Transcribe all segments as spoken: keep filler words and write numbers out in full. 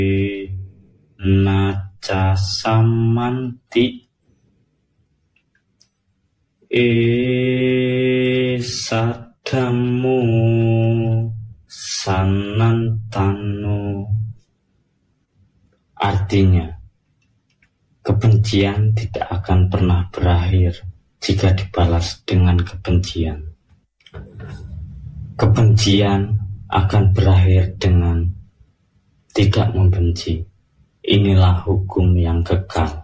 naca samanti e sadamu sanantanu. Artinya, kebencian tidak akan pernah berakhir jika dibalas dengan kebencian. Kebencian akan berakhir dengan tidak membenci. Inilah hukum yang kekal.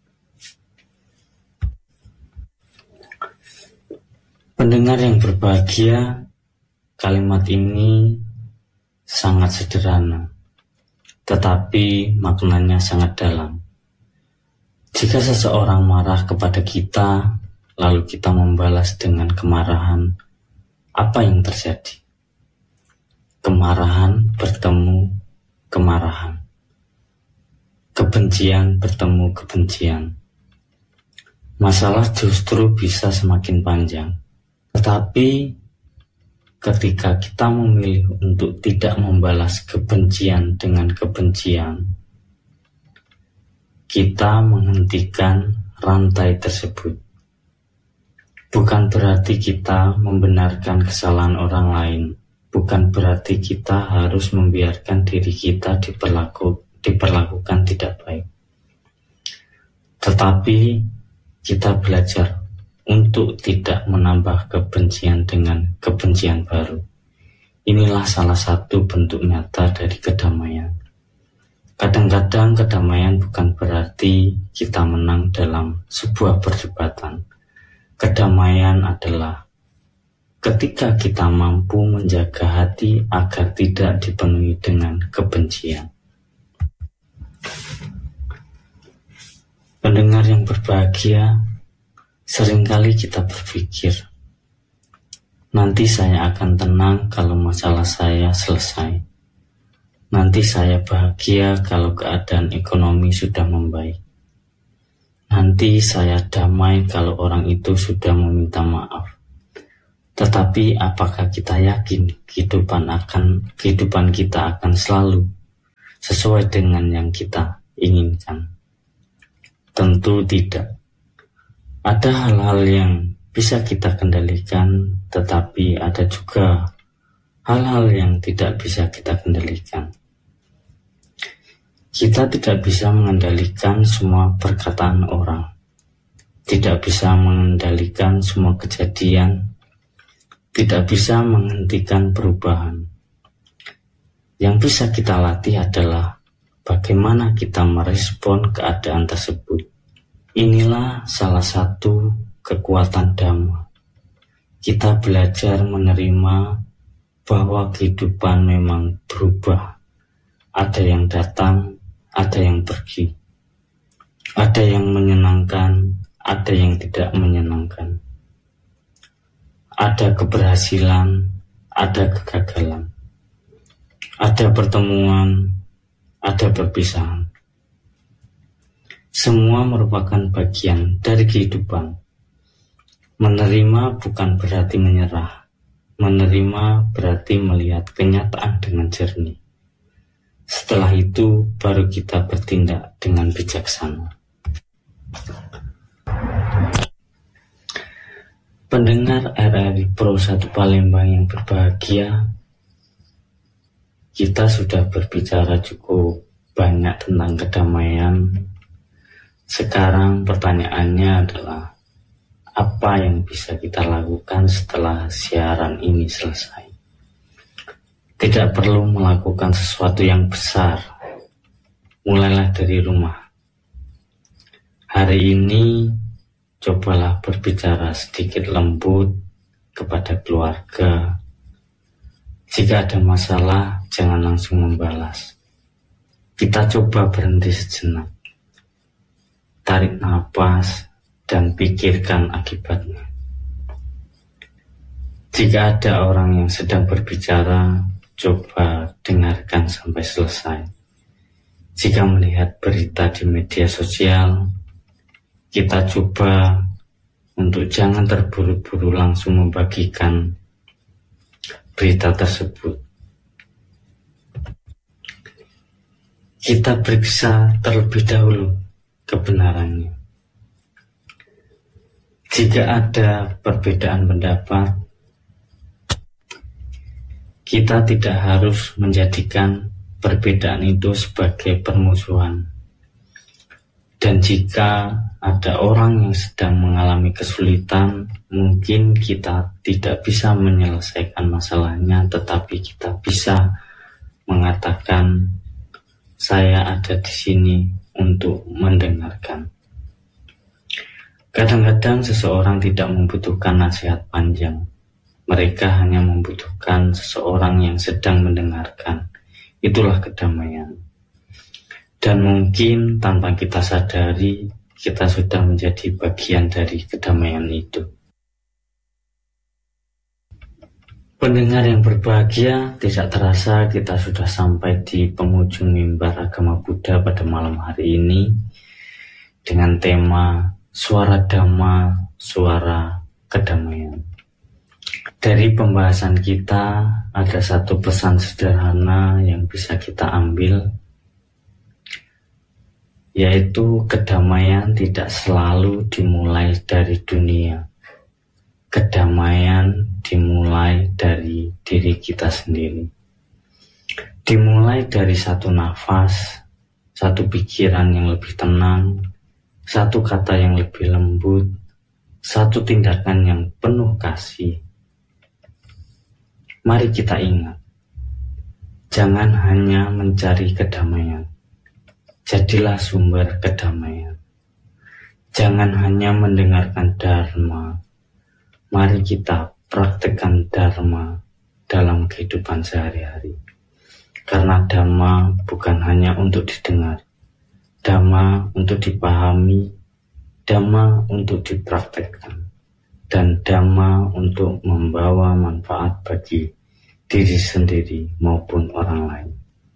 Pendengar yang berbahagia, kalimat ini sangat sederhana, tetapi maknanya sangat dalam. Jika seseorang marah kepada kita, lalu kita membalas dengan kemarahan, apa yang terjadi? Kemarahan bertemu kemarahan. Kebencian bertemu kebencian. Masalah justru bisa semakin panjang. Tetapi ketika kita memilih untuk tidak membalas kebencian dengan kebencian, kita menghentikan rantai tersebut. Bukan berarti kita membenarkan kesalahan orang lain. Bukan berarti kita harus membiarkan diri kita diperlaku, diperlakukan tidak baik. Tetapi kita belajar untuk tidak menambah kebencian dengan kebencian baru. Inilah salah satu bentuk nyata dari kedamaian. Kadang-kadang kedamaian bukan berarti kita menang dalam sebuah perdebatan. Kedamaian adalah ketika kita mampu menjaga hati agar tidak dipenuhi dengan kebencian. Pendengar yang berbahagia, seringkali kita berpikir, nanti saya akan tenang kalau masalah saya selesai. Nanti saya bahagia kalau keadaan ekonomi sudah membaik. Nanti saya damai kalau orang itu sudah meminta maaf. Tetapi apakah kita yakin kehidupan akan kehidupan kita akan selalu sesuai dengan yang kita inginkan? Tentu tidak. Ada hal-hal yang bisa kita kendalikan, tetapi ada juga hal-hal yang tidak bisa kita kendalikan. Kita tidak bisa mengendalikan semua perkataan orang, tidak bisa mengendalikan semua kejadian, tidak bisa menghentikan perubahan. Yang bisa kita latih adalah bagaimana kita merespon keadaan tersebut. Inilah salah satu kekuatan Dhamma. Kita belajar menerima bahwa kehidupan memang berubah. Ada yang datang, ada yang pergi. Ada yang menyenangkan, ada yang tidak menyenangkan. Ada keberhasilan, ada kegagalan. Ada pertemuan, ada perpisahan. Semua merupakan bagian dari kehidupan. Menerima bukan berarti menyerah. Menerima berarti melihat kenyataan dengan jernih. Setelah itu baru kita bertindak dengan bijaksana. Pendengar R R I Pro satu Palembang yang berbahagia, kita sudah berbicara cukup banyak tentang kedamaian. Sekarang pertanyaannya adalah, apa yang bisa kita lakukan setelah siaran ini selesai? Tidak perlu melakukan sesuatu yang besar. Mulailah dari rumah. Hari ini cobalah berbicara sedikit lembut kepada keluarga. Jika ada masalah, jangan langsung membalas. Kita coba berhenti sejenak. Tarik napas dan pikirkan akibatnya. Jika ada orang yang sedang berbicara, coba dengarkan sampai selesai. Jika melihat berita di media sosial, kita coba untuk jangan terburu-buru langsung membagikan berita tersebut. kita periksa terlebih dahulu kebenarannya. Jika ada perbedaan pendapat, kita tidak harus menjadikan perbedaan itu sebagai permusuhan. Dan jika ada orang yang sedang mengalami kesulitan, mungkin kita tidak bisa menyelesaikan masalahnya, tetapi kita bisa mengatakan, saya ada di sini untuk mendengarkan. Kadang-kadang seseorang tidak membutuhkan nasihat panjang. Mereka hanya membutuhkan seseorang yang sedang mendengarkan. Itulah kedamaian. Dan mungkin tanpa kita sadari, kita sudah menjadi bagian dari kedamaian itu. Pendengar yang berbahagia, tidak terasa kita sudah sampai di penghujung mimbar agama Buddha pada malam hari ini dengan tema Suara Dhamma, Suara Kedamaian. Dari pembahasan kita ada satu pesan sederhana yang bisa kita ambil, yaitu kedamaian tidak selalu dimulai dari dunia. Kedamaian dimulai dari diri kita sendiri. Dimulai dari satu nafas, satu pikiran yang lebih tenang, satu kata yang lebih lembut, satu tindakan yang penuh kasih. Mari kita ingat, jangan hanya mencari kedamaian, jadilah sumber kedamaian. Jangan hanya mendengarkan dharma, mari kita praktekkan dharma dalam kehidupan sehari-hari. Karena dhamma bukan hanya untuk didengar, dhamma untuk dipahami, dhamma untuk dipraktekkan, dan dhamma untuk membawa manfaat bagi diri sendiri maupun orang lain.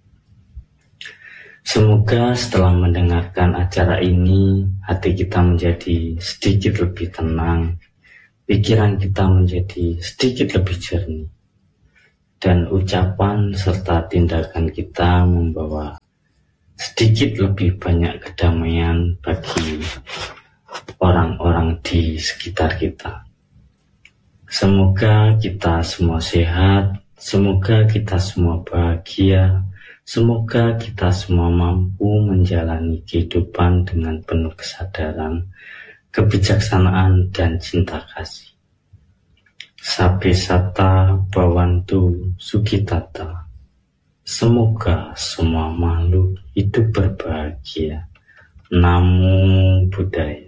Semoga setelah mendengarkan acara ini, hati kita menjadi sedikit lebih tenang, pikiran kita menjadi sedikit lebih jernih, dan ucapan serta tindakan kita membawa sedikit lebih banyak kedamaian bagi orang-orang di sekitar kita. Semoga kita semua sehat, semoga kita semua bahagia, semoga kita semua mampu menjalani kehidupan dengan penuh kesadaran, kebijaksanaan, dan cinta kasih. Sabbe satta bhavantu sukhitata. Semoga semua makhluk hidup berbahagia. Namo Buddhaya.